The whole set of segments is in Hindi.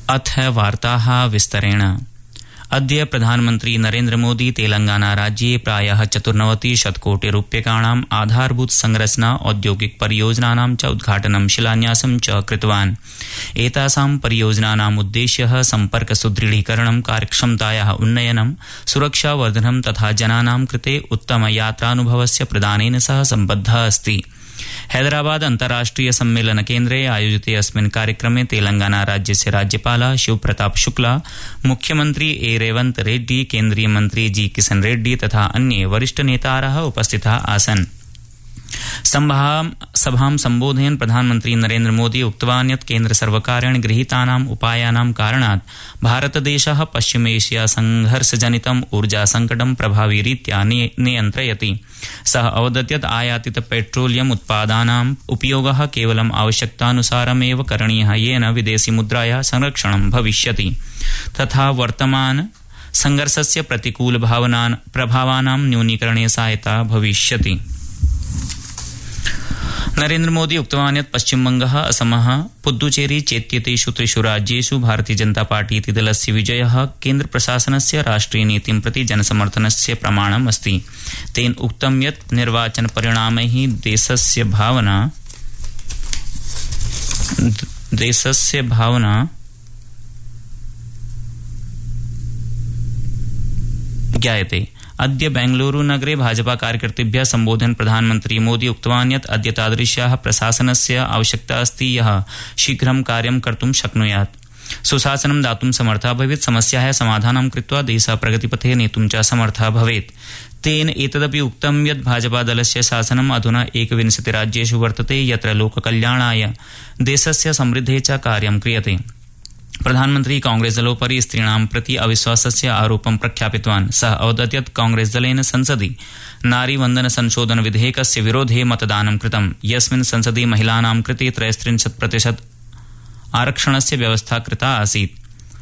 अथ वार्ताः विस्तरेण। अद्य प्रधानमन्त्री नरेन्द्र मोदी तेलंगाना राज्ये प्रायः 94 शतकोटिरूप्यकाणाम् आधारभूत संरचना औद्योगिक परियोजनानां च उद्घाटनं शिलान्यासं च कृतवान्। एतासां परियोजनानाम् उद्देश्यः सम्पर्क सुदृढीकरणं, कार्यक्षमतायाः उन्नयनं, सुरक्षावर्धनं तथा जनानां कृते उत्तम यात्रानुभवस्य प्रदानेन सह सम्बद्धः अस्ति। हैदराबाद अन्ताराष्ट्रिय सम्मेलन केन्द्रे आयोजिते अस्मिन् कार्यक्रमे तेलंगाना राज्यस्य राज्यपालः शिवप्रताप शुक्ला, मुख्यमन्त्री ए रेवन्त रेड्डी, केन्द्रीय मन्त्री जी किशन रेड्डी तथा अन्ये वरिष्ठ नेतारः उपस्थिताः आसन्। सभां सम्बोधयन् प्रधानमन्त्री नरेन्द्र मोदी उक्तवान् यत् केन्द्रसर्वकारेण गृहीतानाम् उपायानां कारणात् भारतदेशः पश्चिम एशिया संघर्षजनितम् ऊर्जासङ्कटं प्रभावीरीत्या नियन्त्रयति। सः अवदत् यत् आयातित पेट्रोलियम उत्पादानाम् उपयोगः केवलम् आवश्यकतानुसारमेव करणीयः, येन विदेशी मुद्रायाः संरक्षणं भविष्यति तथा वर्तमान संघर्षस्य प्रतिकूल प्रभावानां न्यूनीकरणे सहायता भविष्यति। नरेन्द्र मोदी उक्तवान् यत् पश्चिमबङ्गः, असमः, पुद्दुचेरी चेत्येतेषु 3 राज्येषु भारतीय जनता पार्टी इति दलस्य विजयः केन्द्रप्रशासनस्य राष्ट्रियनीतिं प्रति जनसमर्थनस्य प्रमाणम् अस्ति। तेन उक्तं यत् निर्वाचनपरिणामैः देशस्य भावना ज्ञायते। अद्य बेंगलुरु नगरे भाजपा कार्यकर्तृभ्यः सम्बोधयन् प्रधानमन्त्री मोदी उक्तवान् यत् अद्य तादृश्याः प्रशासनस्य आवश्यकता अस्ति यः शीघ्रं कार्यं कर्तुं शक्नुयात्, सुशासनं दातुं समर्थः भवेत्, समस्याः समाधानं कृत्वा देशः प्रगतिपथे नेतुं च समर्थः भवेत्। तेन एतदपि उक्तं यत् भाजपा दलस्य शासनम् अधुना 21 राज्येषु वर्तते यत्र लोककल्याणाय, देशस्य समृद्धेः च कार्यं क्रियते। प्रधानमन्त्री कांग्रेस दलोपरि स्त्रीणां प्रति अविश्वासस्य आरोपं प्रख्यापितवान्। सः अवदत् यत् कांग्रेस दलेन संसदि नारीवन्दन संशोधन विधेयकस्य विरोधे मतदानं कृतं, यस्मिन् संसदि महिलानां कृते 63% आरक्षणस्य व्यवस्था कृता आसीत्।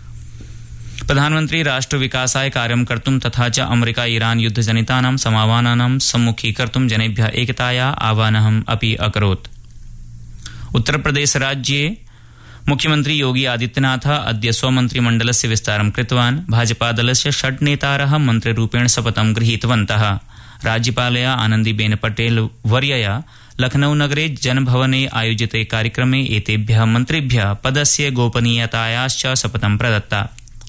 प्रधानमन्त्री राष्ट्रविकासाय कार्यं कर्तुं तथा च अमेरिका ईरान युद्धजनितानां समावानानां सम्मुखीकर्तुं जनेभ्यः एकतायाः आह्वानम् अपि अकरोत्। उत्तरप्रदेश राज्ये मुख्यमंत्री योगी आदित्यनाथ अद्य स्वमन्त्रिमण्डलस्य विस्तारं कृतवान्। भाजपादलस्य 6 नेतारः मन्त्रिरूपेण शपथं गृहीतवन्तः। राज्यपालया आनन्दीबेन पटेल वर्यया लखनऊ नगरे जनभवने आयोजिते कार्यक्रमे एतेभ्यः मन्त्रिभ्यः पदस्य गोपनीयतायाश्च शपथं प्रदत्ता।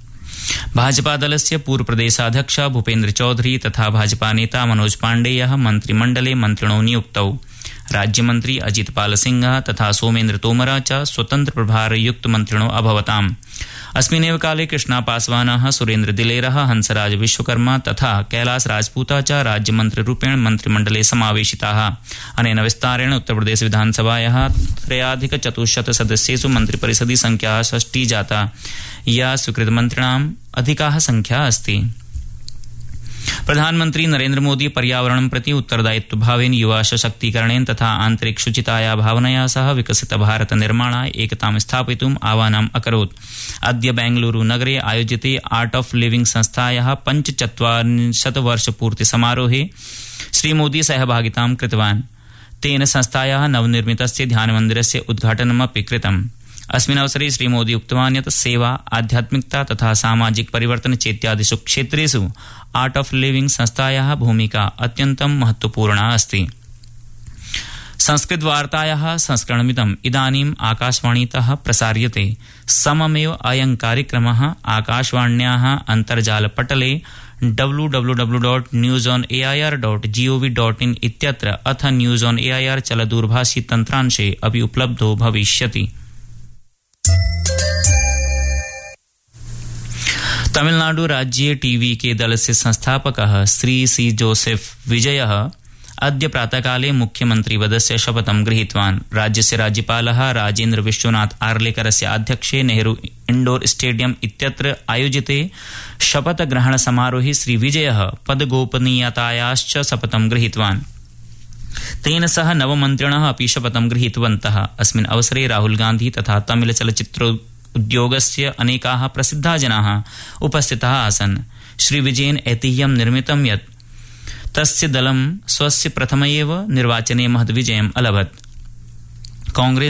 भाजपादलस्य पूर्वप्रदेशाध्यक्ष भूपेन्द्र चौधरी तथा भाजपा नेता मनोज पाण्डेयः मन्त्रिमण्डले मन्त्रिणो नियुक्तौ। राज्यमन्त्री अजितपाल सिंह तथा सोमेन्द्र तोमर च स्वतन्त्र प्रभारयुक्त मन्त्रिणो अभवताम्। अस्मिन्नेव काले कृष्णा पासवानः, सुरेन्द्र दिलेरः, हंसराज विश्वकर्मा तथा कैलाश राजपूता च राज्यमन्त्रिरूपेण मन्त्रिमण्डले समावेशिताः। अनेन विस्तारेण उत्तरप्रदेश विधानसभायाः 3,400 सदस्येषु मन्त्रिपरिषदि संख्या 6 जाता, या स्वीकृतमन्त्रिणाम् अधिका संख्या अस्ति। प्रधानमन्त्री नरेन्द्र मोदी पर्यावरणं प्रति उत्तरदायित्वभावेन युवा सशक्तीकरणेन तथा आन्तरिक शुचिताया भावनया सह विकसित भारत निर्माणाय एकतां स्थापयितुम् आह्वानम् अकरोत्। अद्य बेंगलुरु नगरे आयोजिते आर्ट ऑफ लिविंग संस्थायाः 45 वर्षपूर्ति समारोहे श्रीमोदी सहभागितां कृतवान्। तेन संस्थायाः नवनिर्मितस्य ध्यानमन्दिरस्य उद्घाटनमपि कृतम्। अस्मिन् अवसरे श्रीमोदी उक्तवान् यत् सेवा, आध्यात्मिकता तथा सामाजिक परिवर्तन चेत्यादिषु क्षेत्रेषु आर्ट ऑफ लिविंग संस्थायाः भूमिका अत्यन्तं महत्वपूर्णा अस्ति। संस्कृतवार्तायाः संस्करणमिदम् इदानीम् आकाशवाणीतः प्रसार्यते। सममेव अयं कार्यक्रमः आकाशवाण्याः अन्तर्जालपटले www.newsonair.gov.in इत्यत्र अथ न्यूज़ ऑन एआईआर चलदूरभाषी तन्त्रांशे अपि उपलब्धो भविष्यति। तमिलनाडु राज्ये टीवीके दलस्य संस्थापकः श्री सी जोसेफ विजयः अद्य प्रातःकाले मुख्यमन्त्रिपदस्य शपथं गृहीतवान्। राज्यस्य राज्यपालः राजेन्द्र विश्वनाथ आर्लेकरस्य आध्यक्षे नेहरू इंडोर स्टेडियम इत्यत्र आयोजिते शपथग्रहण समारोहे श्री विजयः पदगोपनीयतायाश्च शपथं गृहीतवान्। तेन सह नवमन्त्रिणः अपि शपथं गृहीतवन्तः। अस्मिन् अवसरे राहुल गांधी तथा तमिल चलच्चित्र उद्योगस्य अनेकाः प्रसिद्धाः जनाः उपस्थिताः आसन्। श्री विजयेन ऐतिह्यं निर्मितं यत् तस्य दलं स्वस्य प्रथम एव निर्वाचने महद्विजयम् अलभत्। कांग्रेस